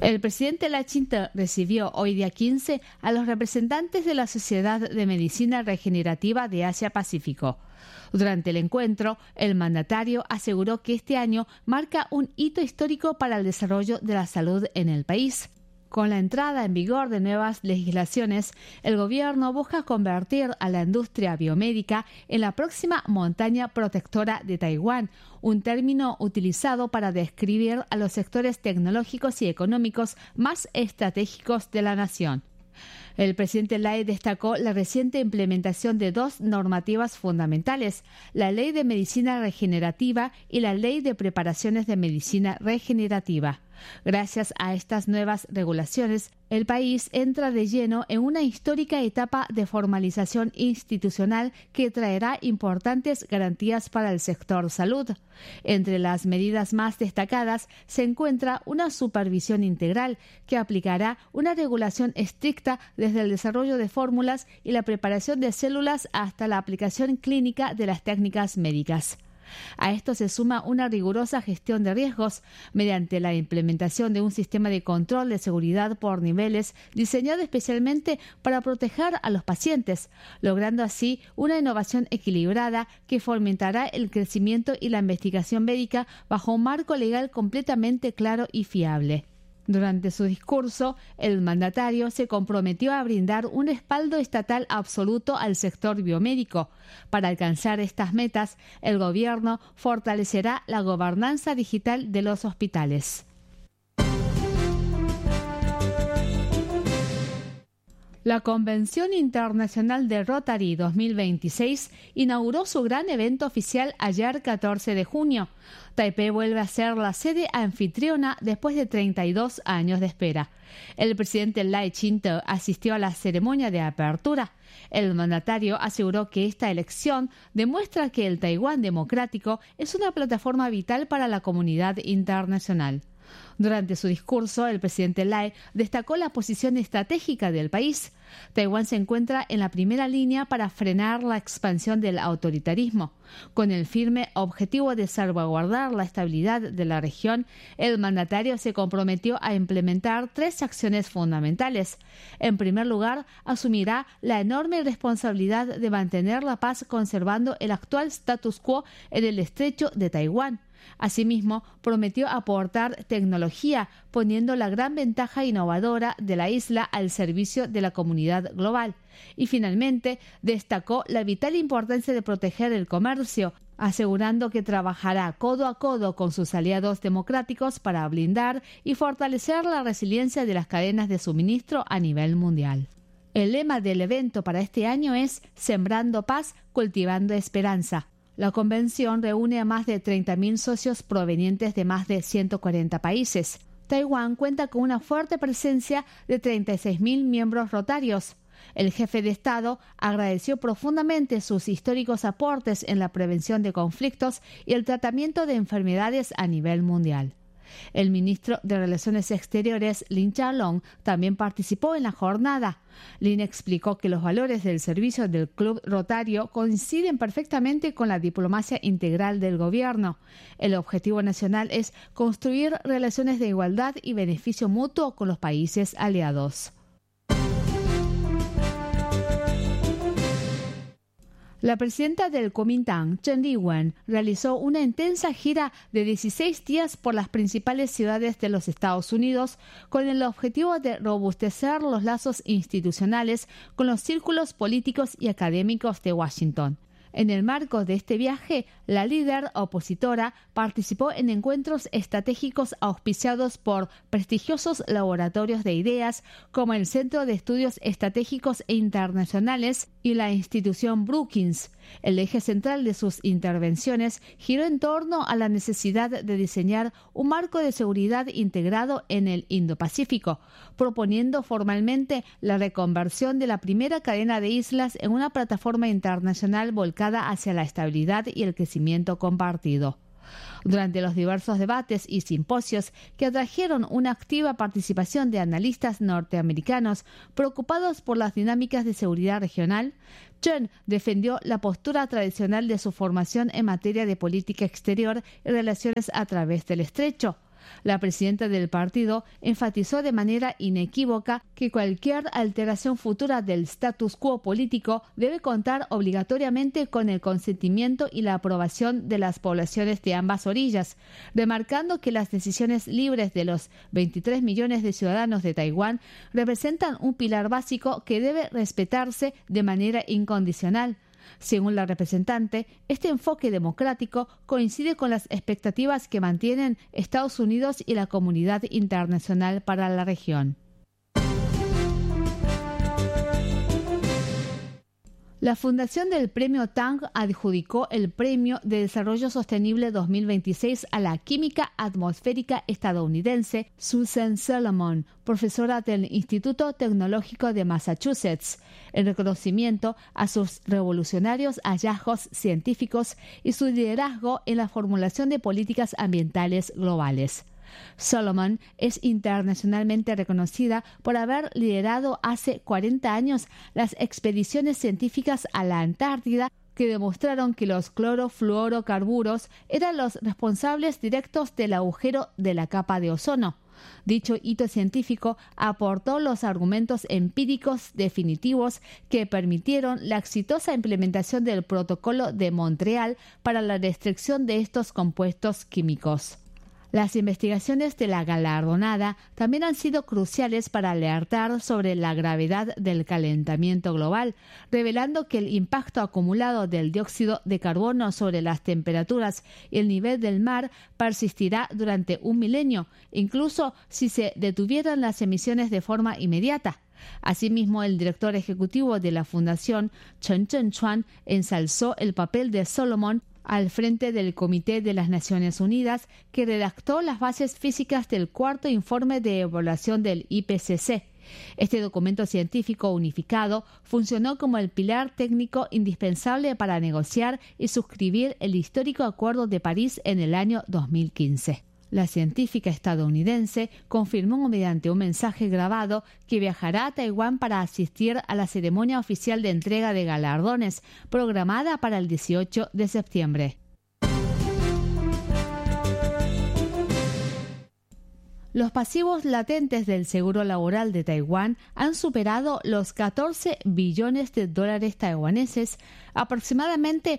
El presidente Lai Ching-te recibió hoy día 15 a los representantes de la Sociedad de Medicina Regenerativa de Asia-Pacífico. Durante el encuentro, el mandatario aseguró que este año marca un hito histórico para el desarrollo de la salud en el país. Con la entrada en vigor de nuevas legislaciones, el gobierno busca convertir a la industria biomédica en la próxima montaña protectora de Taiwán, un término utilizado para describir a los sectores tecnológicos y económicos más estratégicos de la nación. El presidente Lai destacó la reciente implementación de dos normativas fundamentales, la Ley de Medicina Regenerativa y la Ley de Preparaciones de Medicina Regenerativa. Gracias a estas nuevas regulaciones, el país entra de lleno en una histórica etapa de formalización institucional que traerá importantes garantías para el sector salud. Entre las medidas más destacadas se encuentra una supervisión integral que aplicará una regulación estricta desde el desarrollo de fórmulas y la preparación de células hasta la aplicación clínica de las técnicas médicas. A esto se suma una rigurosa gestión de riesgos mediante la implementación de un sistema de control de seguridad por niveles diseñado especialmente para proteger a los pacientes, logrando así una innovación equilibrada que fomentará el crecimiento y la investigación médica bajo un marco legal completamente claro y fiable. Durante su discurso, el mandatario se comprometió a brindar un respaldo estatal absoluto al sector biomédico. Para alcanzar estas metas, el gobierno fortalecerá la gobernanza digital de los hospitales. La Convención Internacional de Rotary 2026 inauguró su gran evento oficial ayer 14 de junio. Taipei vuelve a ser la sede anfitriona después de 32 años de espera. El presidente Lai Ching-te asistió a la ceremonia de apertura. El mandatario aseguró que esta elección demuestra que el Taiwán democrático es una plataforma vital para la comunidad internacional. Durante su discurso, el presidente Lai destacó la posición estratégica del país. Taiwán se encuentra en la primera línea para frenar la expansión del autoritarismo. Con el firme objetivo de salvaguardar la estabilidad de la región, el mandatario se comprometió a implementar 3 acciones fundamentales. En primer lugar, asumirá la enorme responsabilidad de mantener la paz conservando el actual status quo en el estrecho de Taiwán. Asimismo, prometió aportar tecnología, poniendo la gran ventaja innovadora de la isla al servicio de la comunidad global. Y finalmente, destacó la vital importancia de proteger el comercio, asegurando que trabajará codo a codo con sus aliados democráticos para blindar y fortalecer la resiliencia de las cadenas de suministro a nivel mundial. El lema del evento para este año es Sembrando paz, cultivando esperanza. La convención reúne a más de 30.000 socios provenientes de más de 140 países. Taiwán cuenta con una fuerte presencia de 36.000 miembros rotarios. El jefe de Estado agradeció profundamente sus históricos aportes en la prevención de conflictos y el tratamiento de enfermedades a nivel mundial. El ministro de Relaciones Exteriores, Lin Chia-long, también participó en la jornada. Lin explicó que los valores del servicio del Club Rotario coinciden perfectamente con la diplomacia integral del gobierno. El objetivo nacional es construir relaciones de igualdad y beneficio mutuo con los países aliados. La presidenta del Kuomintang, Chen Li-wen, realizó una intensa gira de 16 días por las principales ciudades de los Estados Unidos con el objetivo de robustecer los lazos institucionales con los círculos políticos y académicos de Washington. En el marco de este viaje, la líder opositora participó en encuentros estratégicos auspiciados por prestigiosos laboratorios de ideas como el Centro de Estudios Estratégicos e Internacionales y la institución Brookings. El eje central de sus intervenciones giró en torno a la necesidad de diseñar un marco de seguridad integrado en el Indo-Pacífico, proponiendo formalmente la reconversión de la primera cadena de islas en una plataforma internacional volcada hacia la estabilidad y el crecimiento compartido. Durante los diversos debates y simposios que atrajeron una activa participación de analistas norteamericanos preocupados por las dinámicas de seguridad regional, Chen defendió la postura tradicional de su formación en materia de política exterior y relaciones a través del estrecho. La presidenta del partido enfatizó de manera inequívoca que cualquier alteración futura del status quo político debe contar obligatoriamente con el consentimiento y la aprobación de las poblaciones de ambas orillas, remarcando que las decisiones libres de los 23 millones de ciudadanos de Taiwán representan un pilar básico que debe respetarse de manera incondicional. Según la representante, este enfoque democrático coincide con las expectativas que mantienen Estados Unidos y la comunidad internacional para la región. La Fundación del Premio Tang adjudicó el Premio de Desarrollo Sostenible 2026 a la química atmosférica estadounidense Susan Solomon, profesora del Instituto Tecnológico de Massachusetts, en reconocimiento a sus revolucionarios hallazgos científicos y su liderazgo en la formulación de políticas ambientales globales. Solomon es internacionalmente reconocida por haber liderado hace 40 años las expediciones científicas a la Antártida que demostraron que los clorofluorocarburos eran los responsables directos del agujero de la capa de ozono. Dicho hito científico aportó los argumentos empíricos definitivos que permitieron la exitosa implementación del Protocolo de Montreal para la restricción de estos compuestos químicos. Las investigaciones de la galardonada también han sido cruciales para alertar sobre la gravedad del calentamiento global, revelando que el impacto acumulado del dióxido de carbono sobre las temperaturas y el nivel del mar persistirá durante un milenio, incluso si se detuvieran las emisiones de forma inmediata. Asimismo, el director ejecutivo de la Fundación, Chen Zhenchuan, ensalzó el papel de Solomon al frente del Comité de las Naciones Unidas, que redactó las bases físicas del cuarto informe de evaluación del IPCC. Este documento científico unificado funcionó como el pilar técnico indispensable para negociar y suscribir el histórico Acuerdo de París en el año 2015. La científica estadounidense confirmó mediante un mensaje grabado que viajará a Taiwán para asistir a la ceremonia oficial de entrega de galardones, programada para el 18 de septiembre. Los pasivos latentes del seguro laboral de Taiwán han superado los 14 billones de dólares taiwaneses, aproximadamente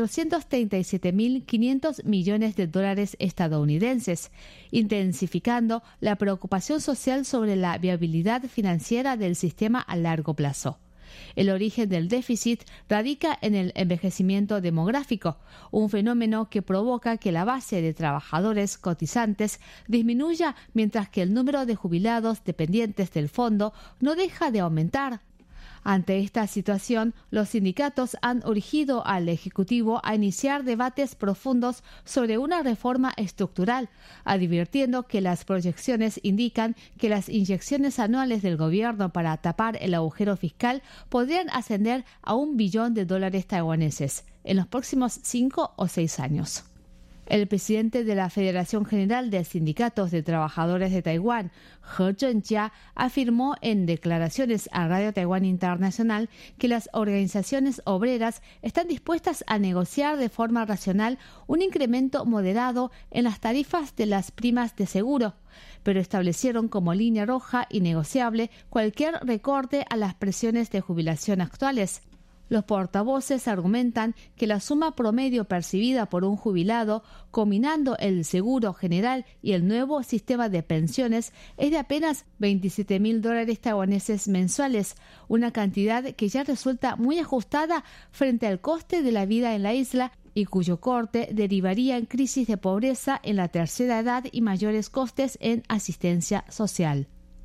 437.500 millones de dólares estadounidenses, intensificando la preocupación social sobre la viabilidad financiera del sistema a largo plazo. El origen del déficit radica en el envejecimiento demográfico, un fenómeno que provoca que la base de trabajadores cotizantes disminuya mientras que el número de jubilados dependientes del fondo no deja de aumentar. Ante esta situación, los sindicatos han urgido al Ejecutivo a iniciar debates profundos sobre una reforma estructural, advirtiendo que las proyecciones indican que las inyecciones anuales del gobierno para tapar el agujero fiscal podrían ascender a $1 billón taiwaneses en los próximos 5 o 6 años. El presidente de la Federación General de Sindicatos de Trabajadores de Taiwán, He Zhenjia, afirmó en declaraciones a Radio Taiwán Internacional que las organizaciones obreras están dispuestas a negociar de forma racional un incremento moderado en las tarifas de las primas de seguro, pero establecieron como línea roja innegociable cualquier recorte a las presiones de jubilación actuales. Los portavoces argumentan que la suma promedio percibida por un jubilado, combinando el seguro general y el nuevo sistema de pensiones, es de apenas $27.000 taiwaneses mensuales, una cantidad que ya resulta muy ajustada frente al coste de la vida en la isla y cuyo corte derivaría en crisis de pobreza en la tercera edad y mayores costes en asistencia social.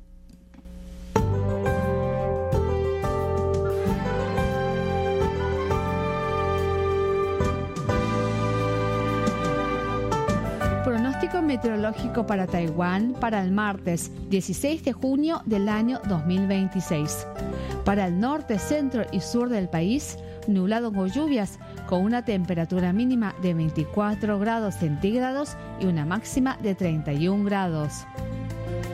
Pronóstico meteorológico para Taiwán para el martes 16 de junio del año 2026. Para el norte, centro y sur del país, nublado con lluvias, con una temperatura mínima de 24 grados centígrados y una máxima de 31 grados.